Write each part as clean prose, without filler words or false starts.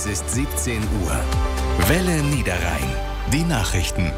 ist 17 Uhr. Welle Niederrhein. Die Nachrichten.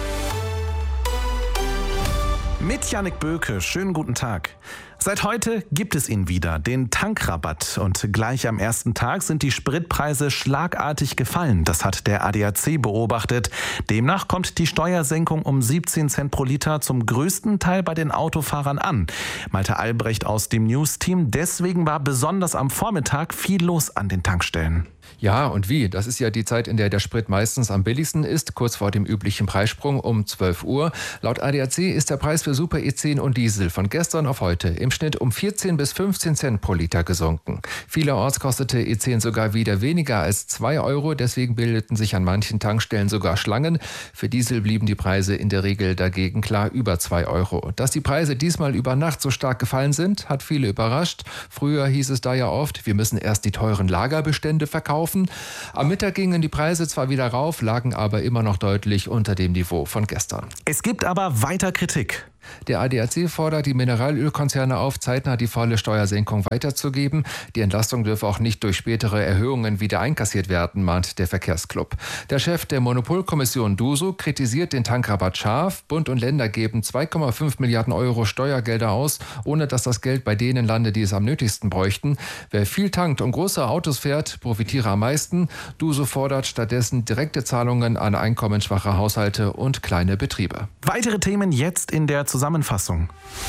Mit Jannik Böke, schönen guten Tag. Seit heute gibt es ihn wieder, den Tankrabatt. Und gleich am ersten Tag sind die Spritpreise schlagartig gefallen. Das hat der ADAC beobachtet. Demnach kommt die Steuersenkung um 17 Cent pro Liter zum größten Teil bei den Autofahrern an. Malte Albrecht aus dem News-Team. Deswegen war besonders am Vormittag viel los an den Tankstellen. Ja, und wie? Das ist ja die Zeit, in der der Sprit meistens am billigsten ist, kurz vor dem üblichen Preissprung um 12 Uhr. Laut ADAC ist der Preis für Super E10 und Diesel von gestern auf heute im Schnitt um 14 bis 15 Cent pro Liter gesunken. Vielerorts kostete E10 sogar wieder weniger als 2 Euro, deswegen bildeten sich an manchen Tankstellen sogar Schlangen. Für Diesel blieben die Preise in der Regel dagegen klar über 2 Euro. Dass die Preise diesmal über Nacht so stark gefallen sind, hat viele überrascht. Früher hieß es da ja oft, wir müssen erst die teuren Lagerbestände verkaufen. Am Mittag gingen die Preise zwar wieder rauf, lagen aber immer noch deutlich unter dem Niveau von gestern. Es gibt aber weiter Kritik. Der ADAC fordert die Mineralölkonzerne auf, zeitnah die volle Steuersenkung weiterzugeben. Die Entlastung dürfe auch nicht durch spätere Erhöhungen wieder einkassiert werden, mahnt der Verkehrsclub. Der Chef der Monopolkommission DUSO kritisiert den Tankrabatt scharf. Bund und Länder geben 2,5 Milliarden Euro Steuergelder aus, ohne dass das Geld bei denen landet, die es am nötigsten bräuchten. Wer viel tankt und große Autos fährt, profitiere am meisten. DUSO fordert stattdessen direkte Zahlungen an einkommensschwache Haushalte und kleine Betriebe. Weitere Themen jetzt in der Zusammenfassung.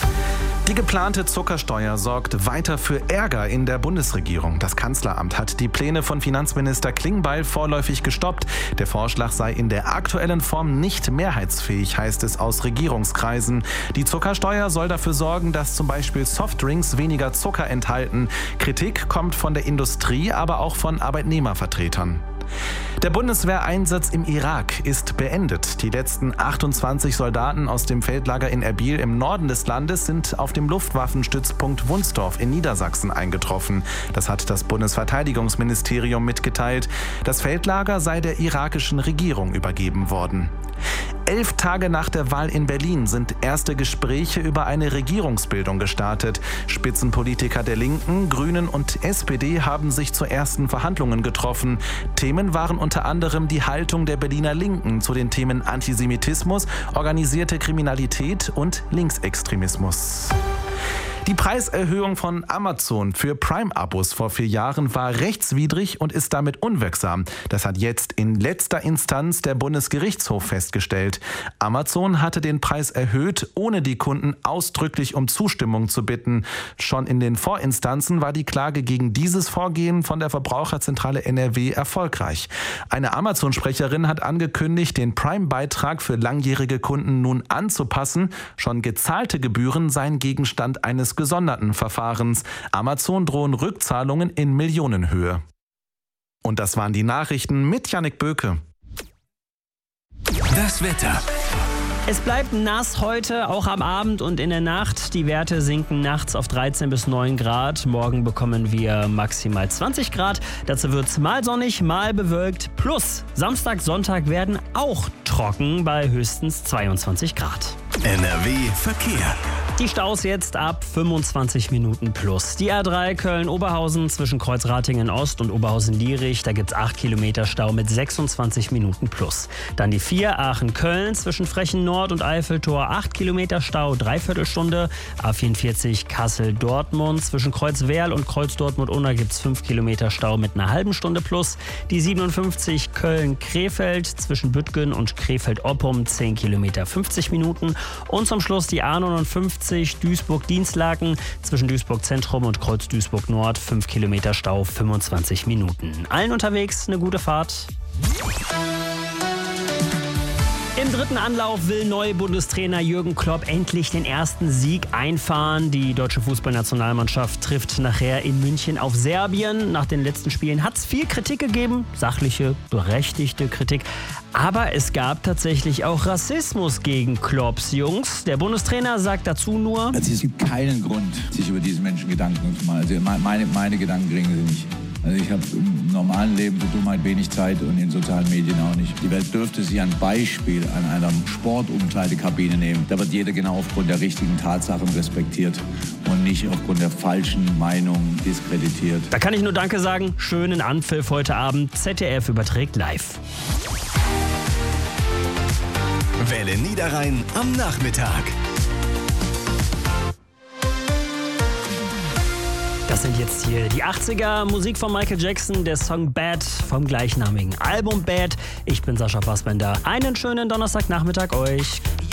Die geplante Zuckersteuer sorgt weiter für Ärger in der Bundesregierung. Das Kanzleramt hat die Pläne von Finanzminister Klingbeil vorläufig gestoppt. Der Vorschlag sei in der aktuellen Form nicht mehrheitsfähig, heißt es aus Regierungskreisen. Die Zuckersteuer soll dafür sorgen, dass zum Beispiel Softdrinks weniger Zucker enthalten. Kritik kommt von der Industrie, aber auch von Arbeitnehmervertretern. Der Bundeswehreinsatz im Irak ist beendet. Die letzten 28 Soldaten aus dem Feldlager in Erbil im Norden des Landes sind auf dem Luftwaffenstützpunkt Wunsdorf in Niedersachsen eingetroffen. Das hat das Bundesverteidigungsministerium mitgeteilt. Das Feldlager sei der irakischen Regierung übergeben worden. 11 Tage nach der Wahl in Berlin sind erste Gespräche über eine Regierungsbildung gestartet. Spitzenpolitiker der Linken, Grünen und SPD haben sich zu ersten Verhandlungen getroffen. Themen waren unter anderem die Haltung der Berliner Linken zu den Themen Antisemitismus, organisierte Kriminalität und Linksextremismus. Die Preiserhöhung von Amazon für Prime-Abos vor 4 Jahren war rechtswidrig und ist damit unwirksam. Das hat jetzt in letzter Instanz der Bundesgerichtshof festgestellt. Amazon hatte den Preis erhöht, ohne die Kunden ausdrücklich um Zustimmung zu bitten. Schon in den Vorinstanzen war die Klage gegen dieses Vorgehen von der Verbraucherzentrale NRW erfolgreich. Eine Amazon-Sprecherin hat angekündigt, den Prime-Beitrag für langjährige Kunden nun anzupassen. Schon gezahlte Gebühren seien Gegenstand eines gesonderten Verfahrens. Amazon drohen Rückzahlungen in Millionenhöhe. Und das waren die Nachrichten mit Jannik Böke. Das Wetter. Es bleibt nass heute, auch am Abend und in der Nacht. Die Werte sinken nachts auf 13 bis 9 Grad. Morgen bekommen wir maximal 20 Grad. Dazu wird es mal sonnig, mal bewölkt. Plus Samstag, Sonntag werden auch trocken bei höchstens 22 Grad. NRW Verkehr. Die Staus jetzt ab 25 Minuten plus. Die A3 Köln-Oberhausen zwischen Kreuzratingen Ost und Oberhausen-Lierich. Da gibt es 8 Kilometer Stau mit 26 Minuten plus. Dann die 4 Aachen-Köln zwischen Frechen Nord und Eiffeltor. 8 Kilometer Stau, dreiviertel Stunde. A44 Kassel-Dortmund zwischen Kreuzwerl und Kreuz-Dortmund-Unna gibt es 5 Kilometer Stau mit einer halben Stunde plus. Die 57 Köln-Krefeld zwischen Büttgen und Krefeld-Oppum 10 Kilometer 50 Minuten. Und zum Schluss die A59 Duisburg-Dienstlaken zwischen Duisburg-Zentrum und Kreuz-Duisburg-Nord 5 Kilometer Stau, 25 Minuten. Allen unterwegs eine gute Fahrt. Im dritten Anlauf will neue Bundestrainer Jürgen Klopp endlich den ersten Sieg einfahren. Die deutsche Fußballnationalmannschaft trifft nachher in München auf Serbien. Nach den letzten Spielen hat es viel Kritik gegeben, sachliche, berechtigte Kritik. Aber es gab tatsächlich auch Rassismus gegen Klopps Jungs. Der Bundestrainer sagt dazu nur: Also es gibt keinen Grund, sich über diese Menschen Gedanken zu machen. Also meine Gedanken kriegen sie nicht. Also ich habe im normalen Leben für Dummheit wenig Zeit und in sozialen Medien auch nicht. Die Welt dürfte sich ein Beispiel an einer Sportumkleidekabine nehmen. Da wird jeder genau aufgrund der richtigen Tatsachen respektiert und nicht aufgrund der falschen Meinung diskreditiert. Da kann ich nur Danke sagen. Schönen Anpfiff heute Abend. ZDF überträgt live. Welle Niederrhein am Nachmittag. Das sind jetzt hier die 80er, Musik von Michael Jackson, der Song Bad vom gleichnamigen Album Bad. Ich bin Sascha Fassbender. Einen schönen Donnerstagnachmittag euch.